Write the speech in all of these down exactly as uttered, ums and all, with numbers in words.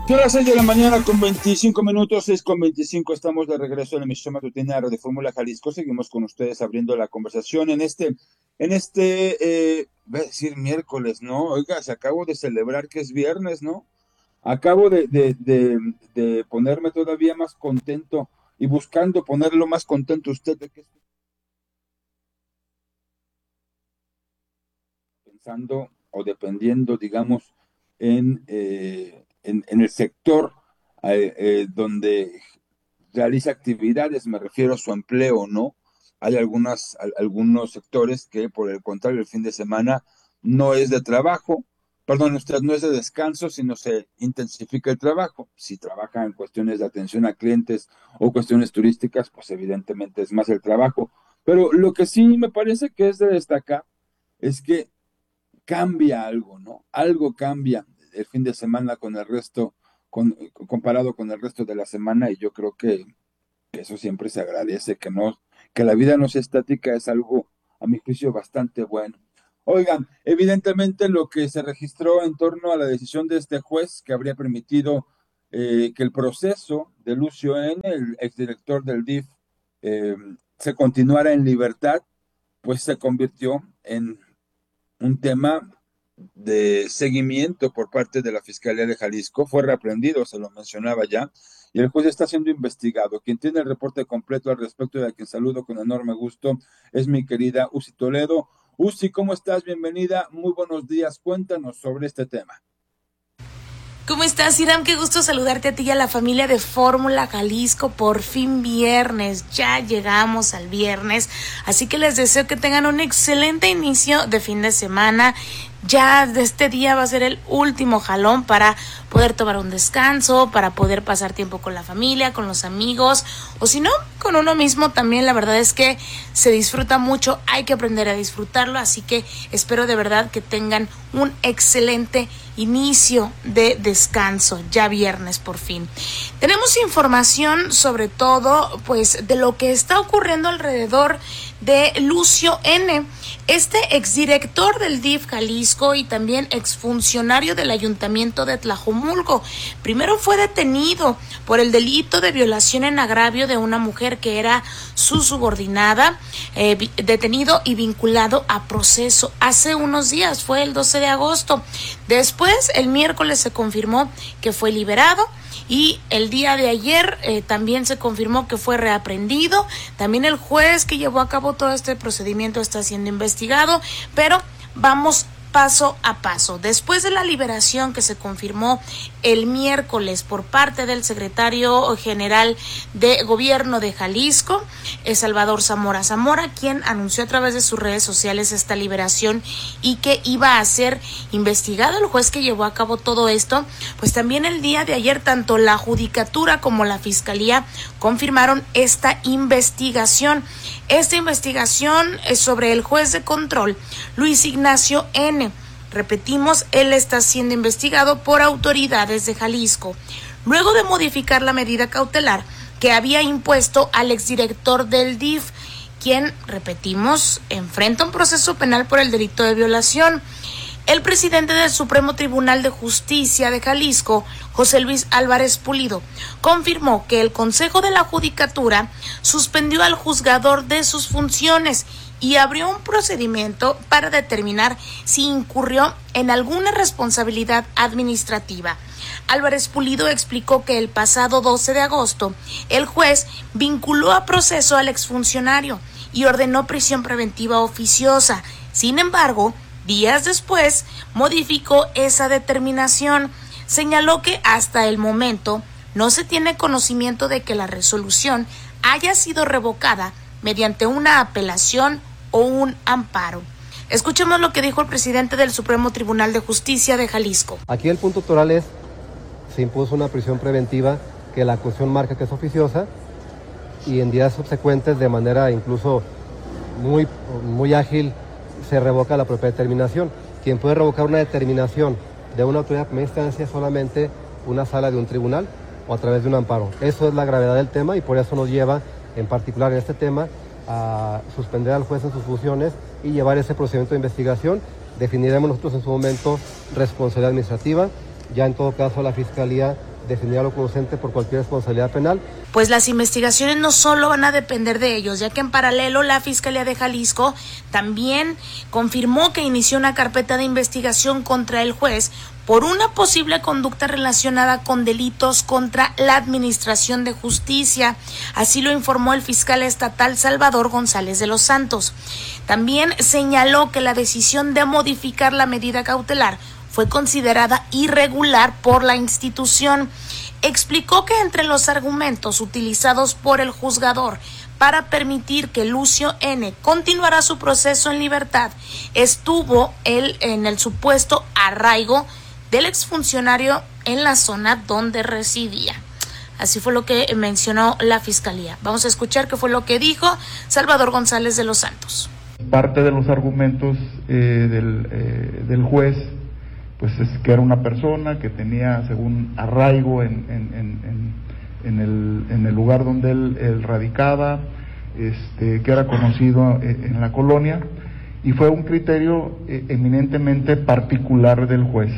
Son las seis de la mañana con veinticinco minutos, seis con veinticinco, estamos de regreso en la emisión matutina de Fórmula Jalisco. Seguimos con ustedes abriendo la conversación en este, en este, eh, voy a decir miércoles, ¿no? Oiga, se acabo de celebrar que es viernes, ¿no? Acabo de, de, de, de ponerme todavía más contento y buscando ponerlo más contento usted de que estoy pensando o dependiendo, digamos, en, eh, en, en el sector eh, eh, donde realiza actividades, me refiero a su empleo, ¿no? Hay algunas, al- algunos sectores que, por el contrario, el fin de semana no es de trabajo, perdón, usted no es de descanso, sino se intensifica el trabajo. Si trabaja en cuestiones de atención a clientes o cuestiones turísticas, pues evidentemente es más el trabajo. Pero lo que sí me parece que es de destacar es que cambia algo, ¿no? Algo cambia el fin de semana con el resto, con, comparado con el resto de la semana, y yo creo que, que eso siempre se agradece, que no, que la vida no sea estática es algo, a mi juicio, bastante bueno. Oigan, evidentemente lo que se registró en torno a la decisión de este juez que habría permitido eh, que el proceso de Lucio N., el exdirector del D I F, eh, se continuara en libertad, pues se convirtió en un tema de seguimiento por parte de la Fiscalía de Jalisco. Fue reaprendido, se lo mencionaba ya, y el juez está siendo investigado. Quien tiene el reporte completo al respecto, y a quien saludo con enorme gusto, es mi querida Uci Toledo. Uci, ¿cómo estás? Bienvenida, muy buenos días. Cuéntanos sobre este tema. ¿Cómo estás, Iram? Qué gusto saludarte a ti y a la familia de Fórmula Jalisco. Por fin viernes, ya llegamos al viernes, así que les deseo que tengan un excelente inicio de fin de semana. Ya de este día va a ser el último jalón para poder tomar un descanso, para poder pasar tiempo con la familia, con los amigos, o si no, con uno mismo también. La verdad es que se disfruta mucho, hay que aprender a disfrutarlo, así que espero de verdad que tengan un excelente inicio de descanso, ya viernes por fin. Tenemos información sobre todo pues de lo que está ocurriendo alrededor de Lucio N., este exdirector del D I F Jalisco y también exfuncionario del Ayuntamiento de Tlajomulco. Primero fue detenido por el delito de violación en agravio de una mujer que era su subordinada, eh, detenido y vinculado a proceso hace unos días, fue el doce de agosto. Después, el miércoles se confirmó que fue liberado. Y el día de ayer eh, también se confirmó que fue reaprendido. También el juez que llevó a cabo todo este procedimiento está siendo investigado, pero vamos paso a paso. Después de la liberación que se confirmó el miércoles por parte del secretario general de Gobierno de Jalisco, es Salvador Zamora Zamora, quien anunció a través de sus redes sociales esta liberación y que iba a ser investigado. El juez que llevó a cabo todo esto, pues también el día de ayer tanto la Judicatura como la Fiscalía confirmaron esta investigación. Esta investigación es sobre el juez de control, Luis Ignacio N. Repetimos, él está siendo investigado por autoridades de Jalisco, luego de modificar la medida cautelar que había impuesto al exdirector del D I F, quien, repetimos, enfrenta un proceso penal por el delito de violación. El presidente del Supremo Tribunal de Justicia de Jalisco, José Luis Álvarez Pulido, confirmó que el Consejo de la Judicatura suspendió al juzgador de sus funciones y abrió un procedimiento para determinar si incurrió en alguna responsabilidad administrativa. Álvarez Pulido explicó que el pasado doce de agosto, el juez vinculó a proceso al exfuncionario y ordenó prisión preventiva oficiosa. Sin embargo, días después, modificó esa determinación. Señaló que hasta el momento no se tiene conocimiento de que la resolución haya sido revocada mediante una apelación o un amparo. Escuchemos lo que dijo el presidente del Supremo Tribunal de Justicia de Jalisco. Aquí el punto toral es, se impuso una prisión preventiva que la acusación marca que es oficiosa y en días subsecuentes, de manera incluso muy, muy ágil, se revoca la propia determinación. Quien puede revocar una determinación de una autoridad de primera instancia es solamente una sala de un tribunal o a través de un amparo. Eso es la gravedad del tema y por eso nos lleva, en particular en este tema, a suspender al juez en sus funciones y llevar ese procedimiento de investigación. Definiremos nosotros en su momento responsabilidad administrativa. Ya en todo caso la Fiscalía definida lo conducente por cualquier responsabilidad penal. Pues las investigaciones no solo van a depender de ellos, ya que en paralelo la Fiscalía de Jalisco también confirmó que inició una carpeta de investigación contra el juez por una posible conducta relacionada con delitos contra la Administración de Justicia. Así lo informó el fiscal estatal Salvador González de los Santos. También señaló que la decisión de modificar la medida cautelar fue considerada irregular por la institución. Explicó que entre los argumentos utilizados por el juzgador para permitir que Lucio N. continuara su proceso en libertad estuvo él en el supuesto arraigo del exfuncionario en la zona donde residía. Así fue lo que mencionó la fiscalía. Vamos a escuchar qué fue lo que dijo Salvador González de los Santos. Parte de los argumentos eh, del, eh, del juez, pues es que era una persona que tenía, según, arraigo en, en, en, en, el, en el lugar donde él, él radicaba, este, que era conocido en la colonia, y fue un criterio eh, eminentemente particular del juez.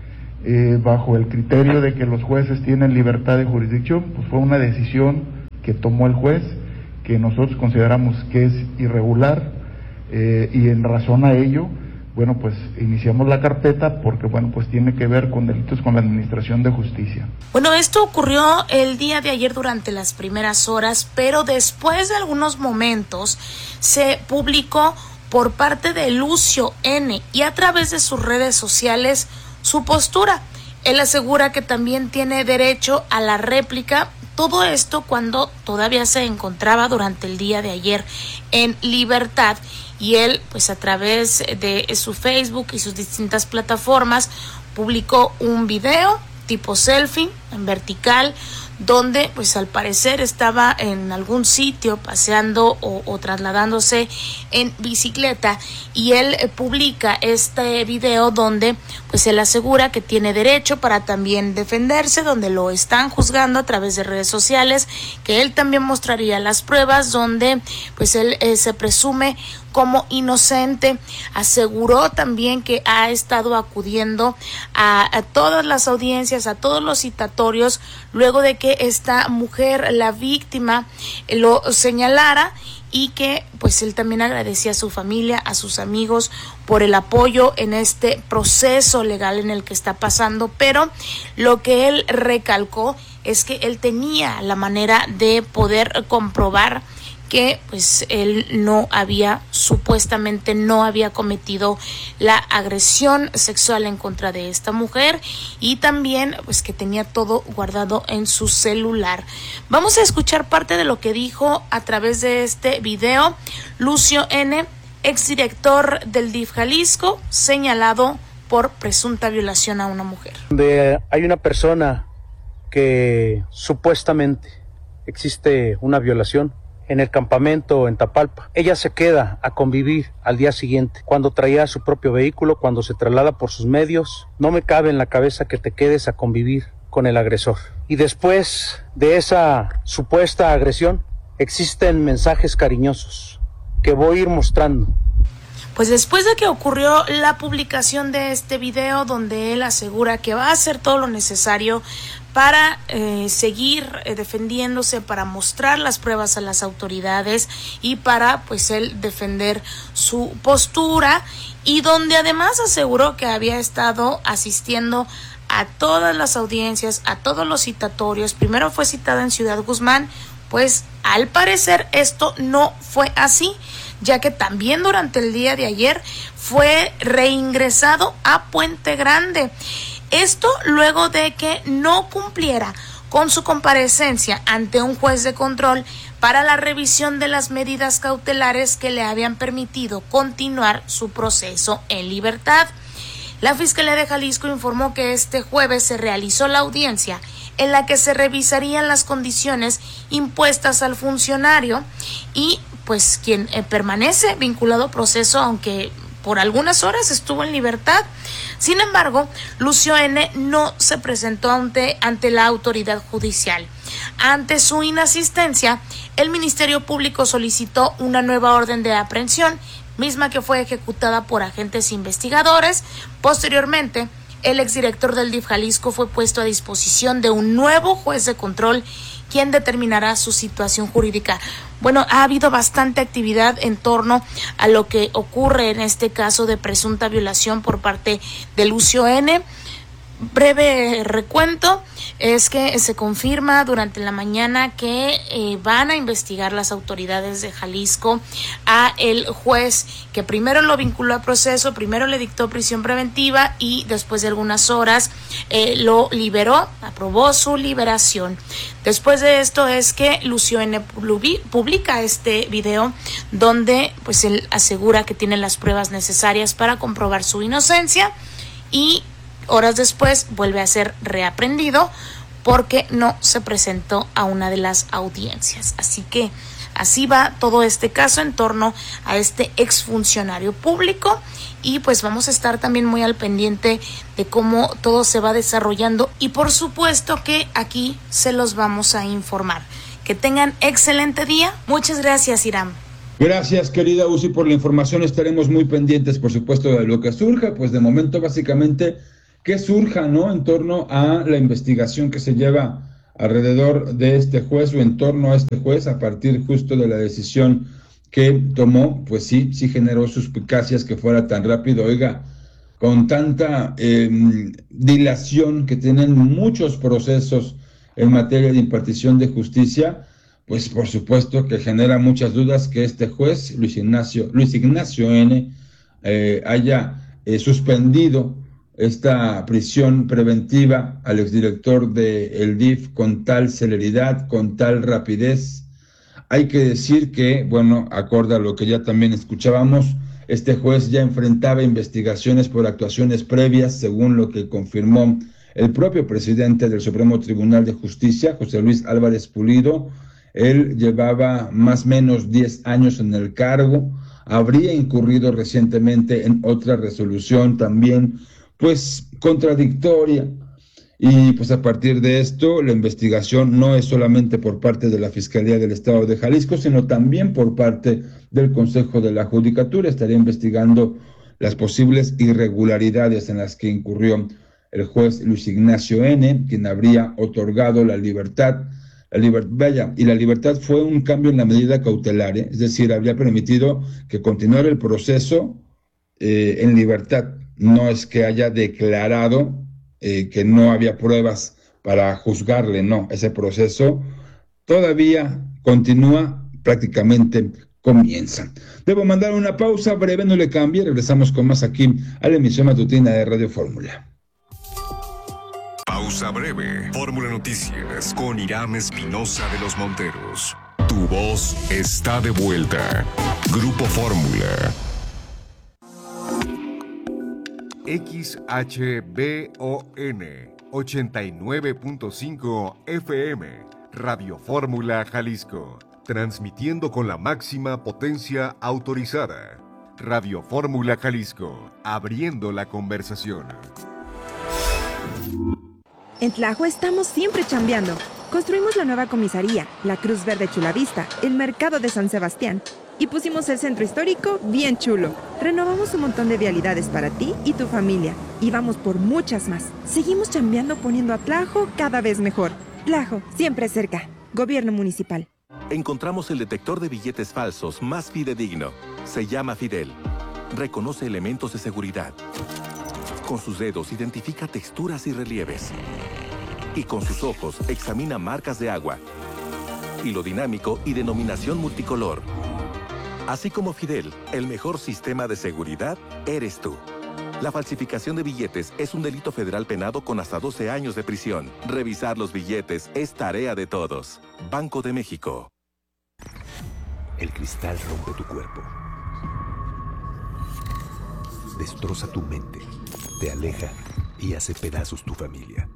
Eh, bajo el criterio de que los jueces tienen libertad de jurisdicción, pues fue una decisión que tomó el juez, que nosotros consideramos que es irregular, eh, y en razón a ello, bueno, pues iniciamos la carpeta porque, bueno, pues tiene que ver con delitos con la Administración de Justicia. Bueno, esto ocurrió el día de ayer durante las primeras horas, pero después de algunos momentos se publicó por parte de Lucio N. y a través de sus redes sociales su postura. Él asegura que también tiene derecho a la réplica, todo esto cuando todavía se encontraba durante el día de ayer en libertad, y él pues a través de su Facebook y sus distintas plataformas publicó un video tipo selfie en vertical, donde pues al parecer estaba en algún sitio paseando o, o trasladándose en bicicleta, y él eh, publica este video donde pues él asegura que tiene derecho para también defenderse, donde lo están juzgando a través de redes sociales, que él también mostraría las pruebas, donde pues él eh, se presume como inocente. Aseguró también que ha estado acudiendo a, a todas las audiencias, a todos los citatorios, luego de que esta mujer, la víctima, lo señalara, y que pues él también agradecía a su familia, a sus amigos por el apoyo en este proceso legal en el que está pasando, pero lo que él recalcó es que él tenía la manera de poder comprobar que pues él no había, supuestamente no había cometido la agresión sexual en contra de esta mujer, y también pues que tenía todo guardado en su celular. Vamos a escuchar parte de lo que dijo a través de este video Lucio N., exdirector del D I F Jalisco, señalado por presunta violación a una mujer. Donde hay una persona que supuestamente existe una violación en el campamento en Tapalpa. Ella se queda a convivir al día siguiente, cuando traía su propio vehículo, cuando se traslada por sus medios. No me cabe en la cabeza que te quedes a convivir con el agresor. Y después de esa supuesta agresión, existen mensajes cariñosos que voy a ir mostrando. Pues después de que ocurrió la publicación de este video, donde él asegura que va a hacer todo lo necesario para eh, seguir eh, defendiéndose, para mostrar las pruebas a las autoridades y para pues él defender su postura, y donde además aseguró que había estado asistiendo a todas las audiencias, a todos los citatorios. Primero fue citada en Ciudad Guzmán, pues al parecer esto no fue así, ya que también durante el día de ayer fue reingresado a Puente Grande. Esto luego de que no cumpliera con su comparecencia ante un juez de control para la revisión de las medidas cautelares que le habían permitido continuar su proceso en libertad. La Fiscalía de Jalisco informó que este jueves se realizó la audiencia en la que se revisarían las condiciones impuestas al funcionario y pues quien eh, permanece vinculado a proceso, aunque por algunas horas estuvo en libertad. Sin embargo, Lucio N. no se presentó ante, ante la autoridad judicial. Ante su inasistencia, el Ministerio Público solicitó una nueva orden de aprehensión, misma que fue ejecutada por agentes investigadores. Posteriormente, el exdirector del D I F Jalisco fue puesto a disposición de un nuevo juez de control, quien determinará su situación jurídica. Bueno, ha habido bastante actividad en torno a lo que ocurre en este caso de presunta violación por parte de Lucio N. Breve recuento es que se confirma durante la mañana que eh, van a investigar las autoridades de Jalisco a el juez que primero lo vinculó a proceso, primero le dictó prisión preventiva y después de algunas horas eh, lo liberó, aprobó su liberación. Después de esto es que Lucio N publica este video donde pues él asegura que tiene las pruebas necesarias para comprobar su inocencia y horas después vuelve a ser reaprendido porque no se presentó a una de las audiencias. Así que así va todo este caso en torno a este exfuncionario público y pues vamos a estar también muy al pendiente de cómo todo se va desarrollando y por supuesto que aquí se los vamos a informar. Que tengan excelente día. Muchas gracias, Iram. Gracias, querida Uzi, por la información. Estaremos muy pendientes, por supuesto, de lo que surja. Pues de momento, básicamente, que surja, ¿no?, en torno a la investigación que se lleva alrededor de este juez o en torno a este juez a partir justo de la decisión que tomó. Pues sí, sí generó suspicacias que fuera tan rápido. Oiga, con tanta eh, dilación que tienen muchos procesos en materia de impartición de justicia, pues por supuesto que genera muchas dudas que este juez, Luis Ignacio, Luis Ignacio N., eh, haya eh, suspendido esta prisión preventiva al exdirector del D I F con tal celeridad, con tal rapidez. Hay que decir que, bueno, acorde a lo que ya también escuchábamos, este juez ya enfrentaba investigaciones por actuaciones previas, según lo que confirmó el propio presidente del Supremo Tribunal de Justicia, José Luis Álvarez Pulido. Él llevaba más o menos diez años en el cargo, habría incurrido recientemente en otra resolución también pues contradictoria, y pues a partir de esto la investigación no es solamente por parte de la Fiscalía del Estado de Jalisco, sino también por parte del Consejo de la Judicatura. Estaría investigando las posibles irregularidades en las que incurrió el juez Luis Ignacio N., quien habría otorgado la libertad, la libertad, vaya, y la libertad fue un cambio en la medida cautelar, ¿eh? Es decir, habría permitido que continuara el proceso eh, en libertad. No es que haya declarado eh, que no había pruebas para juzgarle, no, ese proceso todavía continúa, prácticamente comienza. Debo mandar una pausa breve, no le cambie, regresamos con más aquí a la emisión matutina de Radio Fórmula. Pausa breve, Fórmula Noticias con Iram Espinosa de los Monteros. Tu voz está de vuelta. Grupo Fórmula. X H B O N ochenta y nueve punto cinco F M, Radio Fórmula Jalisco, transmitiendo con la máxima potencia autorizada. Radio Fórmula Jalisco, abriendo la conversación. En Tlajo estamos siempre chambeando. Construimos la nueva comisaría, la Cruz Verde Chulavista, el mercado de San Sebastián. Y pusimos el centro histórico bien chulo. Renovamos un montón de vialidades para ti y tu familia. Y vamos por muchas más. Seguimos chambeando poniendo a Tlajo cada vez mejor. Tlajo, siempre cerca. Gobierno municipal. Encontramos el detector de billetes falsos más fidedigno. Se llama Fidel. Reconoce elementos de seguridad. Con sus dedos identifica texturas y relieves. Y con sus ojos examina marcas de agua. Hilo dinámico y denominación multicolor. Así como Fidel, el mejor sistema de seguridad eres tú. La falsificación de billetes es un delito federal penado con hasta doce años de prisión. Revisar los billetes es tarea de todos. Banco de México. El cristal rompe tu cuerpo. Destroza tu mente, te aleja y hace pedazos tu familia.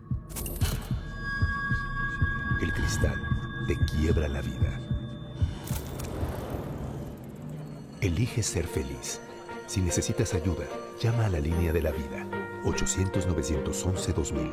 El cristal te quiebra la vida. Elige ser feliz. Si necesitas ayuda, llama a la línea de la vida. ochocientos, novecientos once, dos mil.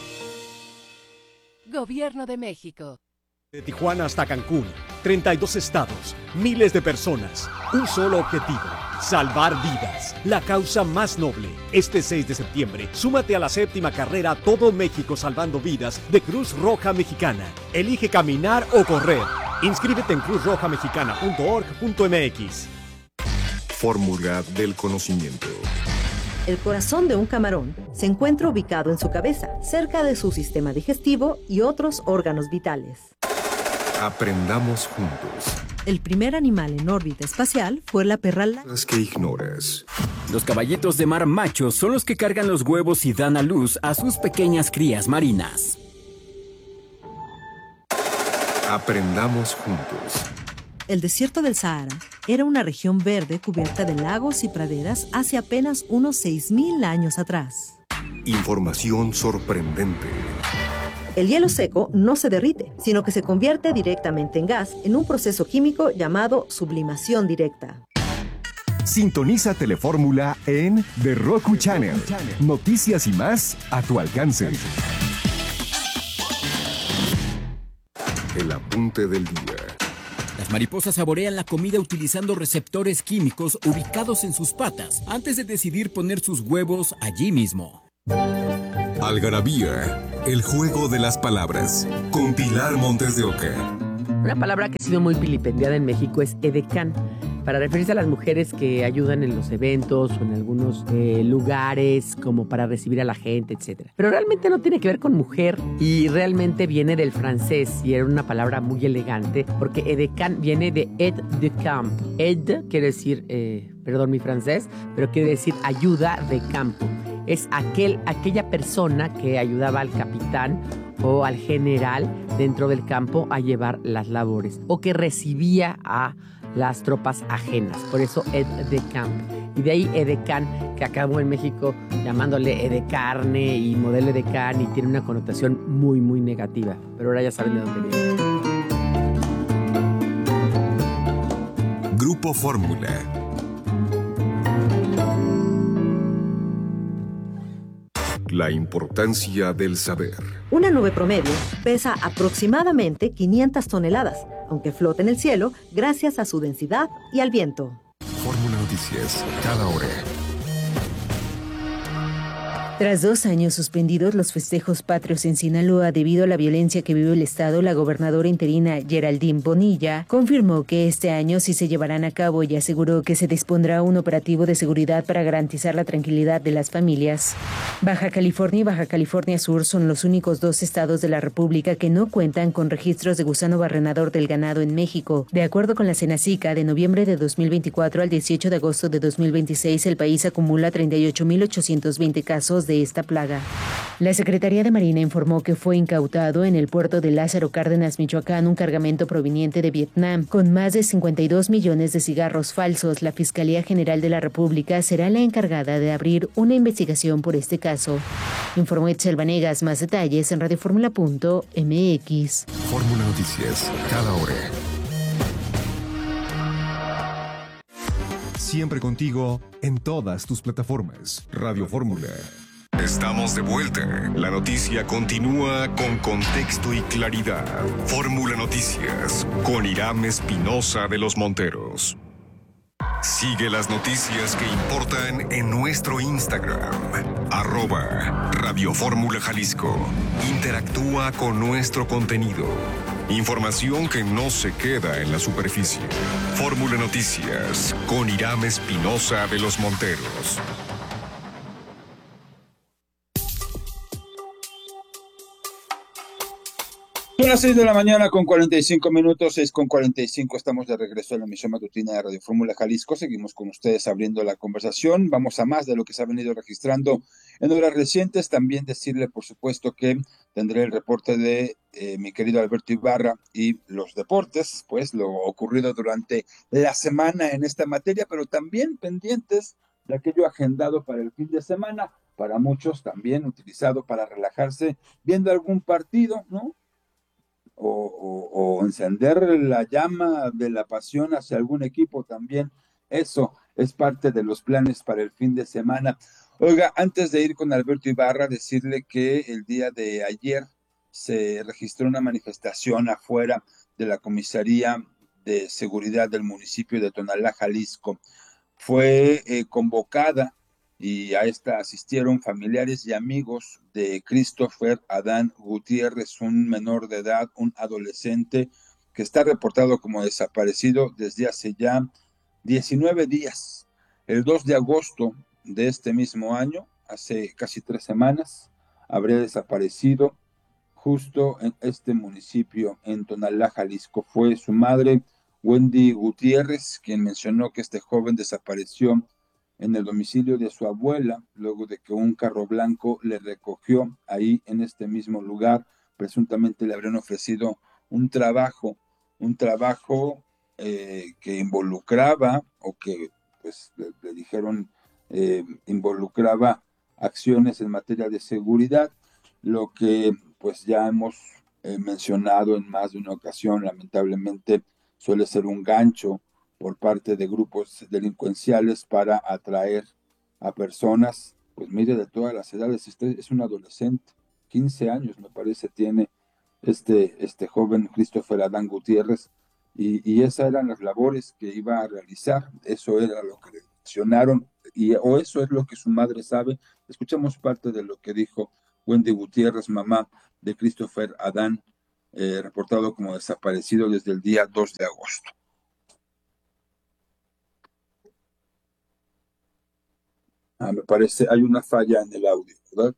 Gobierno de México. De Tijuana hasta Cancún, treinta y dos estados, miles de personas, un solo objetivo, Salvar vidas, la causa más noble. Este seis de septiembre, súmate a la séptima carrera Todo México Salvando Vidas de Cruz Roja Mexicana. Elige caminar o correr. Inscríbete en cruz roja mexicana punto org punto m x. Fórmula del conocimiento. El corazón de un camarón se encuentra ubicado en su cabeza, cerca de su sistema digestivo y otros órganos vitales. Aprendamos juntos. El primer animal en órbita espacial fue la perra láctea. Las que ignoras. Los caballitos de mar machos son los que cargan los huevos y dan a luz a sus pequeñas crías marinas. Aprendamos juntos. El desierto del Sahara era una región verde cubierta de lagos y praderas hace apenas unos seis mil años atrás. Información sorprendente. El hielo seco no se derrite, sino que se convierte directamente en gas en un proceso químico llamado sublimación directa. Sintoniza Telefórmula en The Roku Channel. Noticias y más a tu alcance. El apunte del día. Las mariposas saborean la comida utilizando receptores químicos ubicados en sus patas antes de decidir poner sus huevos allí mismo. Algarabía, el juego de las palabras, con Pilar Montes de Oca. Una palabra que ha sido muy vilipendiada en México es edecán, para referirse a las mujeres que ayudan en los eventos o en algunos eh, lugares como para recibir a la gente, etcétera. Pero realmente no tiene que ver con mujer y realmente viene del francés y era una palabra muy elegante porque edecán viene de aide de camp. Aide quiere decir, eh, perdón mi francés, pero quiere decir ayuda de campo. Es aquel, aquella persona que ayudaba al capitán o al general dentro del campo a llevar las labores o que recibía a las tropas ajenas, por eso aide de camp. Y de ahí edecán, que acabó en México llamándole edecarne y modelo edecán y tiene una connotación muy, muy negativa. Pero ahora ya saben de dónde viene. Grupo Fórmula. La importancia del saber. Una nube promedio pesa aproximadamente quinientas toneladas, aunque flota en el cielo gracias a su densidad y al viento. Fórmula Noticias, cada hora. Tras dos años suspendidos los festejos patrios en Sinaloa debido a la violencia que vive el estado, la gobernadora interina Geraldine Bonilla confirmó que este año sí se llevarán a cabo y aseguró que se dispondrá un operativo de seguridad para garantizar la tranquilidad de las familias. Baja California y Baja California Sur son los únicos dos estados de la República que no cuentan con registros de gusano barrenador del ganado en México. De acuerdo con la Senacica, de noviembre de dos mil veinticuatro al dieciocho de agosto de dos mil veintiséis, el país acumula treinta y ocho mil ochocientos veinte casos de esta plaga. La Secretaría de Marina informó que fue incautado en el puerto de Lázaro Cárdenas, Michoacán, un cargamento proveniente de Vietnam con más de cincuenta y dos millones de cigarros falsos. La Fiscalía General de la República será la encargada de abrir una investigación por este caso. Informó Etzel Vanegas. Más detalles en radioformula punto m x. Fórmula Noticias, cada hora. Siempre contigo en todas tus plataformas. Radio Fórmula. Estamos de vuelta. La noticia continúa con contexto y claridad. Fórmula Noticias con Irán Espinosa de los Monteros. Sigue las noticias que importan en nuestro Instagram, arroba Radio Fórmula Jalisco. Interactúa con nuestro contenido. Información que no se queda en la superficie. Fórmula Noticias con Irán Espinosa de los Monteros. Son las seis de la mañana con cuarenta y cinco minutos, seis con cuarenta y cinco, estamos de regreso a la emisión matutina de Radio Fórmula Jalisco. Seguimos con ustedes abriendo la conversación. Vamos a más de lo que se ha venido registrando en horas recientes. También decirle, por supuesto, que tendré el reporte de eh, mi querido Alberto Ibarra y los deportes, pues lo ocurrido durante la semana en esta materia, pero también pendientes de aquello agendado para el fin de semana, para muchos también utilizado para relajarse viendo algún partido, ¿no? O, o, o encender la llama de la pasión hacia algún equipo también. Eso es parte de los planes para el fin de semana. Oiga, antes de ir con Alberto Ibarra, decirle que el día de ayer se registró una manifestación afuera de la Comisaría de Seguridad del municipio de Tonalá, Jalisco. fue eh, convocada y a esta asistieron familiares y amigos de Christopher Adán Gutiérrez, un menor de edad, un adolescente que está reportado como desaparecido desde hace ya diecinueve días. El dos de agosto de este mismo año, hace casi tres semanas, habría desaparecido justo en este municipio, en Tonalá, Jalisco. Fue su madre, Wendy Gutiérrez, quien mencionó que este joven desapareció en el domicilio de su abuela, luego de que un carro blanco le recogió ahí en este mismo lugar. Presuntamente le habrían ofrecido un trabajo, un trabajo eh, que involucraba, o que pues le, le dijeron eh, involucraba acciones en materia de seguridad, lo que pues ya hemos eh, mencionado en más de una ocasión. Lamentablemente suele ser un gancho por parte de grupos delincuenciales para atraer a personas, pues mire, de todas las edades. Este es un adolescente, quince años me parece tiene este, este joven Christopher Adán Gutiérrez, y, y esas eran las labores que iba a realizar, eso era lo que le mencionaron, y, o eso es lo que su madre sabe. Escuchamos parte de lo que dijo Wendy Gutiérrez, mamá de Christopher Adán, eh, reportado como desaparecido desde el día dos de agosto. Ah, me parece, hay una falla en el audio, ¿verdad?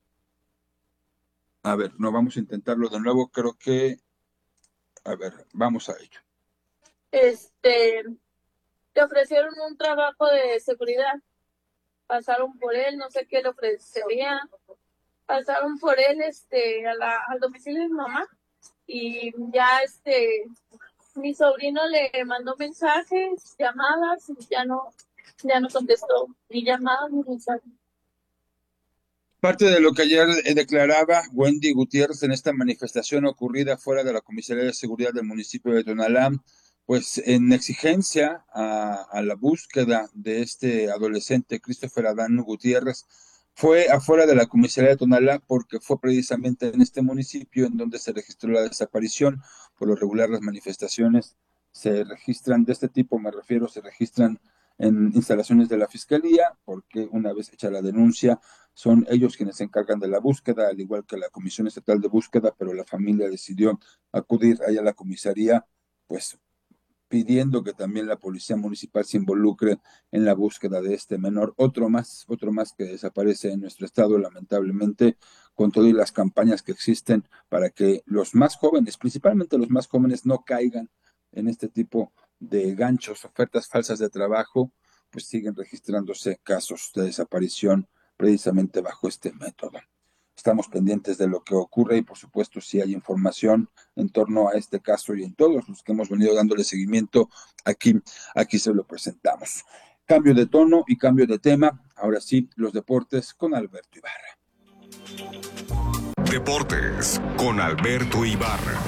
A ver, no, vamos a intentarlo de nuevo, creo que, a ver, vamos a ello. Este, te ofrecieron un trabajo de seguridad, pasaron por él, no sé qué le ofrecerían, pasaron por él, este, a la, al domicilio de mi mamá, y ya, este, mi sobrino le mandó mensajes, llamadas, y ya no, ya no contestó, ni llamadas ni mensajes. Parte de lo que ayer eh, declaraba Wendy Gutiérrez en esta manifestación ocurrida fuera de la Comisaría de Seguridad del municipio de Tonalá, pues en exigencia a, a la búsqueda de este adolescente Christopher Adán Gutiérrez, fue afuera de la Comisaría de Tonalá porque fue precisamente en este municipio en donde se registró la desaparición. Por lo regular las manifestaciones se registran de este tipo, me refiero, se registran en instalaciones de la Fiscalía, porque una vez hecha la denuncia, son ellos quienes se encargan de la búsqueda, al igual que la Comisión Estatal de Búsqueda, pero la familia decidió acudir allá a la comisaría, pues pidiendo que también la Policía Municipal se involucre en la búsqueda de este menor, otro más, otro más que desaparece en nuestro estado, lamentablemente, con todas las campañas que existen para que los más jóvenes, principalmente los más jóvenes, no caigan en este tipo de ganchos, ofertas falsas de trabajo, pues siguen registrándose casos de desaparición precisamente bajo este método. Estamos pendientes de lo que ocurre y por supuesto si hay información en torno a este caso y en todos los que hemos venido dándole seguimiento, aquí, aquí se lo presentamos. Cambio de tono y cambio de tema, ahora sí, los deportes con Alberto Ibarra. Deportes con Alberto Ibarra.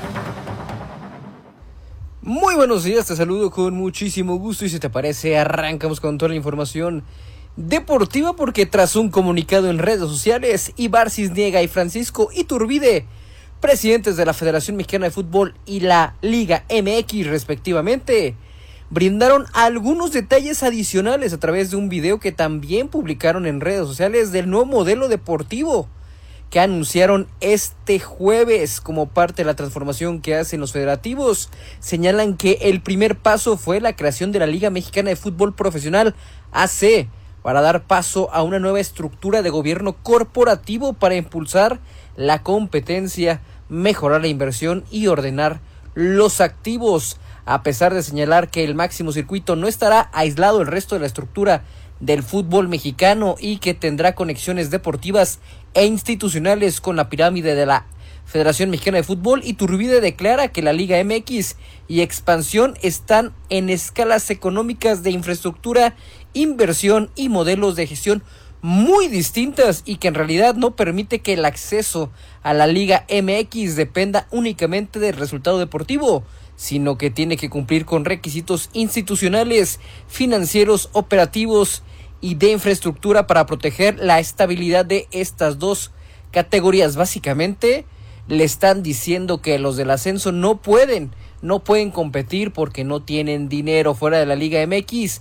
Muy buenos días, te saludo con muchísimo gusto y si te parece arrancamos con toda la información deportiva porque tras un comunicado en redes sociales, Ibar Cisniega y Francisco Iturbide, presidentes de la Federación Mexicana de Fútbol y la Liga M X respectivamente, brindaron algunos detalles adicionales a través de un video que también publicaron en redes sociales del nuevo modelo deportivo que anunciaron este jueves como parte de la transformación que hacen los federativos. Señalan que el primer paso fue la creación de la Liga Mexicana de Fútbol Profesional A C para dar paso a una nueva estructura de gobierno corporativo para impulsar la competencia, mejorar la inversión y ordenar los activos. A pesar de señalar que el máximo circuito no estará aislado del resto de la estructura del fútbol mexicano y que tendrá conexiones deportivas e institucionales con la pirámide de la Federación Mexicana de Fútbol, Iturbide declara que la Liga M X y Expansión están en escalas económicas de infraestructura, inversión y modelos de gestión muy distintas y que en realidad no permite que el acceso a la Liga M X dependa únicamente del resultado deportivo, sino que tiene que cumplir con requisitos institucionales, financieros, operativos y de infraestructura para proteger la estabilidad de estas dos categorías. Básicamente le están diciendo que los del ascenso no pueden, no pueden competir porque no tienen dinero fuera de la Liga M X.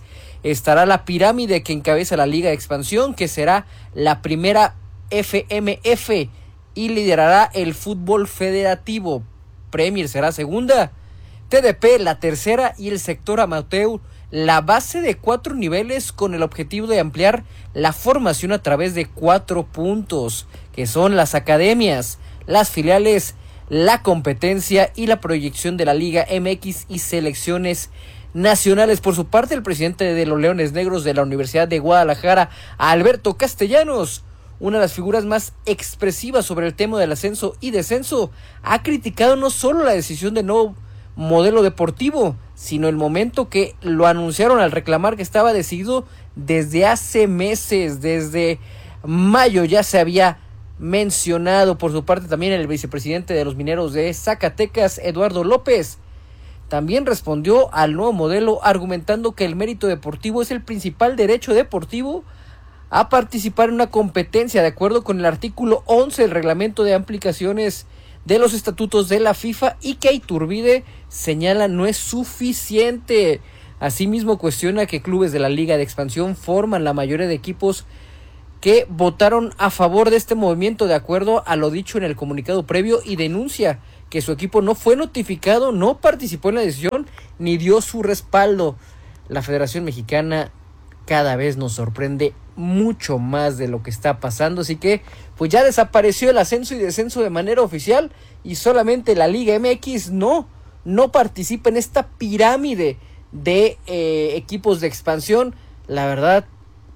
estará la pirámide que encabeza la Liga de Expansión, que será la primera F M F, y liderará el fútbol federativo. Premier será segunda, T D P la tercera y el sector amateur la base de cuatro niveles, con el objetivo de ampliar la formación a través de cuatro puntos, que son las academias, las filiales, la competencia y la proyección de la Liga M X y selecciones nacionales. Por su parte, el presidente de los Leones Negros de la Universidad de Guadalajara, Alberto Castellanos, una de las figuras más expresivas sobre el tema del ascenso y descenso, ha criticado no solo la decisión del nuevo modelo deportivo, sino el momento que lo anunciaron, al reclamar que estaba decidido desde hace meses, desde mayo ya se había mencionado. Por su parte, también el vicepresidente de los Mineros de Zacatecas, Eduardo López, también respondió al nuevo modelo, argumentando que el mérito deportivo es el principal derecho deportivo a participar en una competencia, de acuerdo con el artículo once del reglamento de aplicaciones de los estatutos de la FIFA, y que Iturbide señala no es suficiente. Asimismo, cuestiona que clubes de la Liga de Expansión forman la mayoría de equipos que votaron a favor de este movimiento, de acuerdo a lo dicho en el comunicado previo, y denuncia que su equipo no fue notificado, no participó en la decisión, ni dio su respaldo. La Federación Mexicana cada vez nos sorprende mucho más de lo que está pasando, así que pues ya desapareció el ascenso y descenso de manera oficial, y solamente la Liga M X no, no participa en esta pirámide de eh, equipos de expansión. La verdad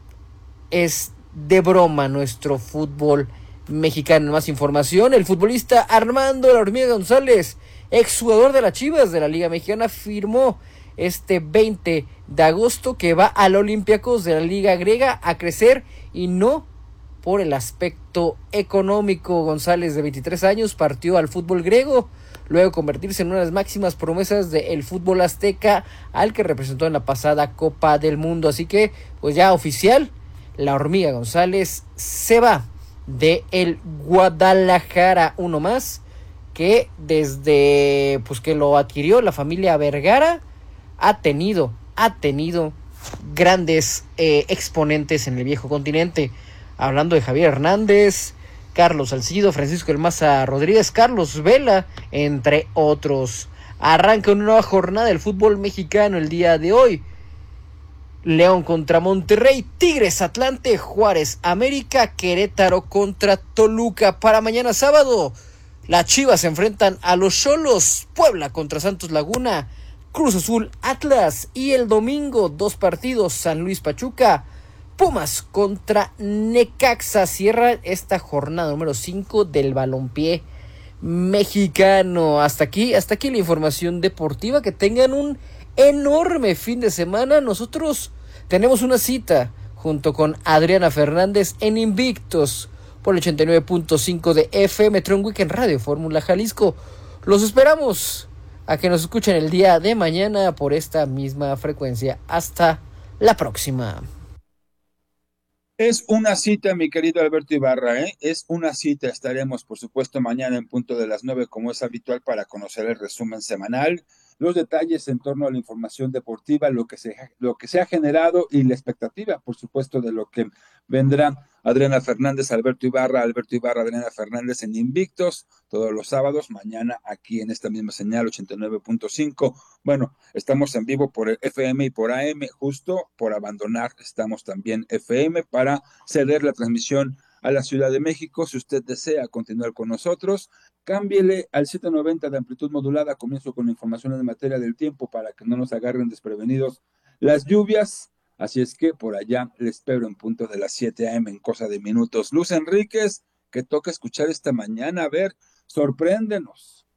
es de broma nuestro fútbol mexicano. Más información: el futbolista Armando La Hormiga González, exjugador de las Chivas de la Liga Mexicana, firmó este veinte de agosto que va al Olympiacos de la Liga Griega a crecer, y no por el aspecto económico. González, de veintitrés años, partió al fútbol griego, luego convertirse en una de las máximas promesas del fútbol azteca, al que representó en la pasada Copa del Mundo. Así que, pues ya oficial, La Hormiga González se va de el Guadalajara. Uno más que desde pues que lo adquirió la familia Vergara ha tenido, ha tenido grandes eh, exponentes en el viejo continente. Hablando de Javier Hernández, Carlos Salcido, Francisco El Maza Rodríguez, Carlos Vela, entre otros. Arranca una nueva jornada del fútbol mexicano el día de hoy. León contra Monterrey, Tigres Atlante, Juárez América, Querétaro contra Toluca. Para mañana sábado, las Chivas se enfrentan a los Xolos, Puebla contra Santos Laguna, Cruz Azul Atlas, y el domingo dos partidos: San Luis Pachuca, Pumas contra Necaxa. Cierra esta jornada número cinco del balompié mexicano. Hasta aquí, hasta aquí la información deportiva. Que tengan un enorme fin de semana. Nosotros tenemos una cita junto con Adriana Fernández en Invictos por el ochenta y nueve punto cinco de F M Tron Weekend Radio Fórmula Jalisco. Los esperamos a que nos escuchen el día de mañana por esta misma frecuencia. Hasta la próxima. Es una cita, mi querido Alberto Ibarra, ¿eh? Es una cita. Estaremos, por supuesto, mañana en punto de las nueve, como es habitual, para conocer el resumen semanal, los detalles en torno a la información deportiva, lo que se, lo que se ha generado y la expectativa, por supuesto, de lo que vendrá. Adriana Fernández, Alberto Ibarra, Alberto Ibarra, Adriana Fernández en Invictos, todos los sábados, mañana aquí en esta misma señal, ochenta y nueve punto cinco. Bueno, estamos en vivo por el F M y por A M, justo por abandonar, estamos también F M para ceder la transmisión a la Ciudad de México. Si usted desea continuar con nosotros, cámbiele al setecientos noventa de amplitud modulada. Comienzo con información en materia del tiempo para que no nos agarren desprevenidos las lluvias. Así es que por allá le espero en punto de las siete a eme en cosa de minutos. Luz Enríquez, que toca escuchar esta mañana. A ver, sorpréndenos.